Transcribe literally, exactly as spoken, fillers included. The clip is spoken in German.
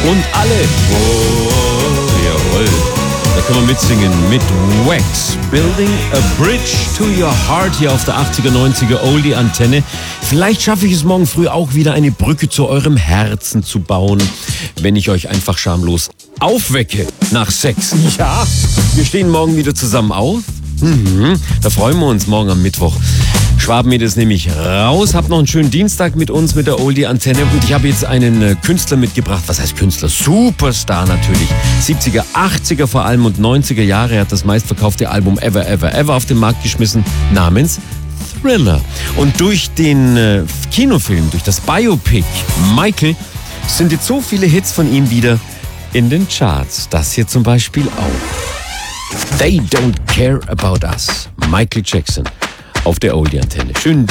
Und alle. Oh, jawohl. Da können wir mitsingen mit Wax. Building a Bridge to Your Heart hier auf der achtziger, neunziger Oldie Antenne. Vielleicht schaffe ich es morgen früh auch wieder, eine Brücke zu eurem Herzen zu bauen, wenn ich euch einfach schamlos aufwecke nach sechs. Ja, wir stehen morgen wieder zusammen auf. Mhm, da freuen wir uns morgen am Mittwoch. Schwaben ist nämlich raus. Habt noch einen schönen Dienstag mit uns, mit der Oldie-Antenne. Und ich habe jetzt einen äh, Künstler mitgebracht. Was heißt Künstler? Superstar natürlich. siebziger, achtziger vor allem und neunziger Jahre. Er hat das meistverkaufte Album Ever, Ever, Ever auf den Markt geschmissen. Namens Thriller. Und durch den äh, Kinofilm, durch das Biopic Michael, sind jetzt so viele Hits von ihm wieder in den Charts. Das hier zum Beispiel auch. They Don't Care About Us. Michael Jackson auf der Oldie-Antenne. Schönen